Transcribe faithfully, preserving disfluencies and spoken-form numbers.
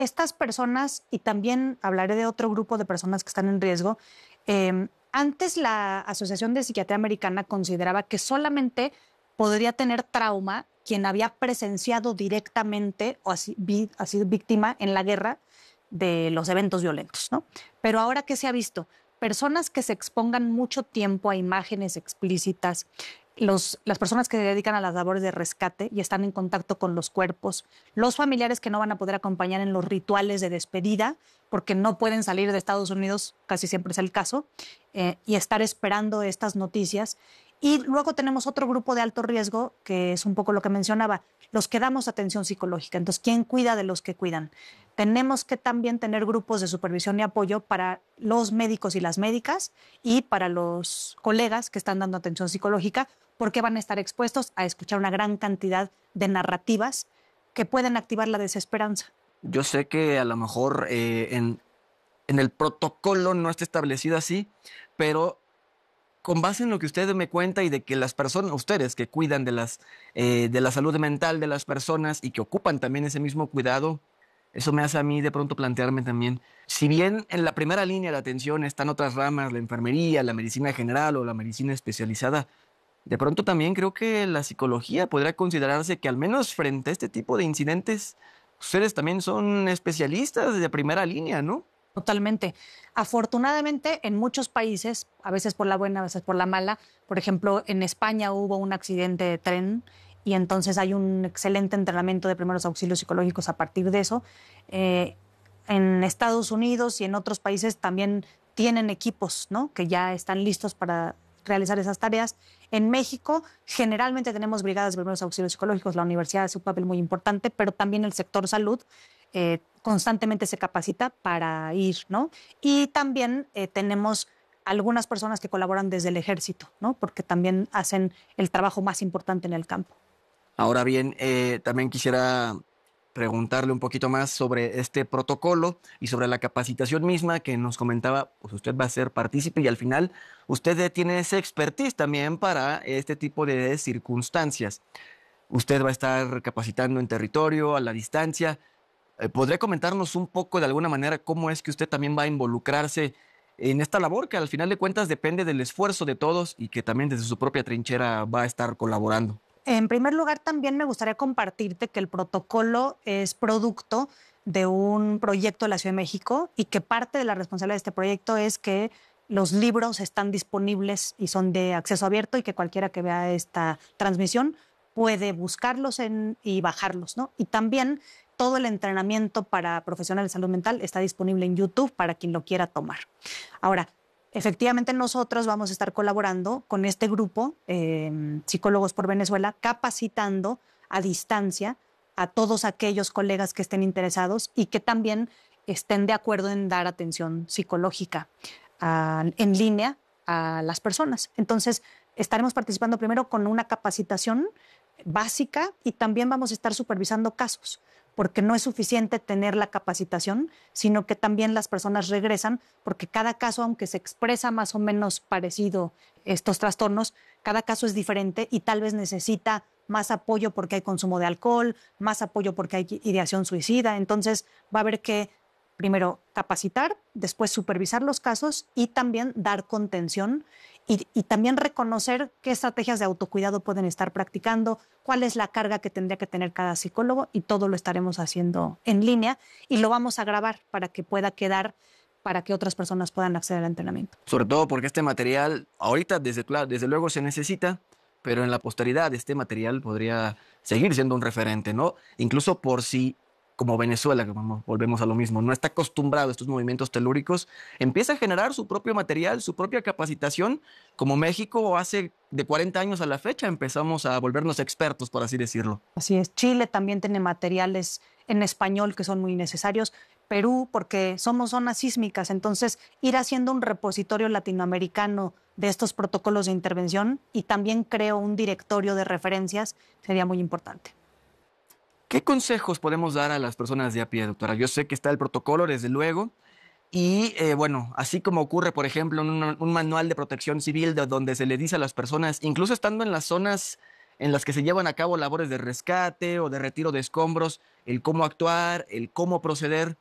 Estas personas, y también hablaré de otro grupo de personas que están en riesgo, eh, antes la Asociación de Psiquiatría Americana consideraba que solamente podría tener trauma quien había presenciado directamente o ha sido víctima en la guerra de los eventos violentos, ¿no? Pero ahora, ¿qué se ha visto? Personas que se expongan mucho tiempo a imágenes explícitas, los, las personas que se dedican a las labores de rescate y están en contacto con los cuerpos, los familiares que no van a poder acompañar en los rituales de despedida porque no pueden salir de Estados Unidos, casi siempre es el caso, eh, y estar esperando estas noticias. Y luego tenemos otro grupo de alto riesgo, que es un poco lo que mencionaba, los que damos atención psicológica. Entonces, ¿quién cuida de los que cuidan? Tenemos que también tener grupos de supervisión y apoyo para los médicos y las médicas y para los colegas que están dando atención psicológica, porque van a estar expuestos a escuchar una gran cantidad de narrativas que pueden activar la desesperanza. Yo sé que a lo mejor eh, en, en el protocolo no está establecido así, pero con base en lo que usted me cuenta y de que las personas, ustedes que cuidan de, las, eh, de la salud mental de las personas y que ocupan también ese mismo cuidado, eso me hace a mí de pronto plantearme también, si bien en la primera línea de atención están otras ramas, la enfermería, la medicina general o la medicina especializada, de pronto también creo que la psicología podría considerarse que al menos frente a este tipo de incidentes, ustedes también son especialistas de primera línea, ¿no? Totalmente. Afortunadamente, en muchos países, a veces por la buena, a veces por la mala, por ejemplo, en España hubo un accidente de tren y entonces hay un excelente entrenamiento de primeros auxilios psicológicos a partir de eso. Eh, en Estados Unidos y en otros países también tienen equipos, ¿no?, que ya están listos para realizar esas tareas. En México, generalmente tenemos brigadas de primeros auxilios psicológicos, la universidad hace un papel muy importante, pero también el sector salud eh, constantemente se capacita para ir, ¿no? Y también eh, tenemos algunas personas que colaboran desde el ejército, ¿no?, porque también hacen el trabajo más importante en el campo. Ahora bien, eh, también quisiera preguntarle un poquito más sobre este protocolo y sobre la capacitación misma que nos comentaba, pues usted va a ser partícipe y al final usted tiene ese expertise también para este tipo de circunstancias. Usted va a estar capacitando en territorio, a la distancia. Eh, ¿Podría comentarnos un poco de alguna manera cómo es que usted también va a involucrarse en esta labor que al final de cuentas depende del esfuerzo de todos y que también desde su propia trinchera va a estar colaborando? En primer lugar, también me gustaría compartirte que el protocolo es producto de un proyecto de la Ciudad de México y que parte de la responsabilidad de este proyecto es que los libros están disponibles y son de acceso abierto y que cualquiera que vea esta transmisión puede buscarlos en, y bajarlos, ¿no? Y también todo el entrenamiento para profesionales de salud mental está disponible en YouTube para quien lo quiera tomar. Ahora, efectivamente, nosotros vamos a estar colaborando con este grupo, eh, Psicólogos por Venezuela, capacitando a distancia a todos aquellos colegas que estén interesados y que también estén de acuerdo en dar atención psicológica uh, en línea a las personas. Entonces, estaremos participando primero con una capacitación básica y también vamos a estar supervisando casos, porque no es suficiente tener la capacitación, sino que también las personas regresan, porque cada caso, aunque se expresa más o menos parecido estos trastornos, cada caso es diferente y tal vez necesita más apoyo porque hay consumo de alcohol, más apoyo porque hay ideación suicida. Entonces va a haber que primero capacitar, después supervisar los casos y también dar contención y, y también reconocer qué estrategias de autocuidado pueden estar practicando, cuál es la carga que tendría que tener cada psicólogo, y todo lo estaremos haciendo en línea y lo vamos a grabar para que pueda quedar, para que otras personas puedan acceder al entrenamiento. Sobre todo porque este material ahorita desde, desde luego se necesita, pero en la posteridad este material podría seguir siendo un referente, ¿no? Incluso por si, como Venezuela, que volvemos a lo mismo, no está acostumbrado a estos movimientos telúricos, empieza a generar su propio material, su propia capacitación, como México hace de cuarenta años a la fecha empezamos a volvernos expertos, por así decirlo. Así es. Chile también tiene materiales en español que son muy necesarios. Perú, porque somos zonas sísmicas, entonces ir haciendo un repositorio latinoamericano de estos protocolos de intervención y también creo un directorio de referencias sería muy importante. ¿Qué consejos podemos dar a las personas de a pie, doctora? Yo sé que está el protocolo, desde luego, y eh, bueno, así como ocurre, por ejemplo, en un, un manual de protección civil de donde se le dice a las personas, incluso estando en las zonas en las que se llevan a cabo labores de rescate o de retiro de escombros, el cómo actuar, el cómo proceder.